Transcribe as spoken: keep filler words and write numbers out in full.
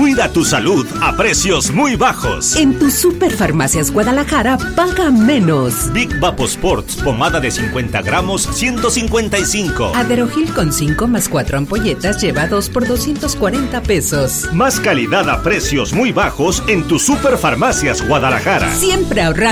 Cuida tu salud a precios muy bajos. En tu Superfarmacias Guadalajara, paga menos. Big Vaposports, pomada de cincuenta gramos, ciento cincuenta y cinco. Aderogil con cinco más cuatro ampolletas lleva dos por doscientos cuarenta pesos. Más calidad a precios muy bajos en tu Superfarmacias Guadalajara. Siempre ahorrando.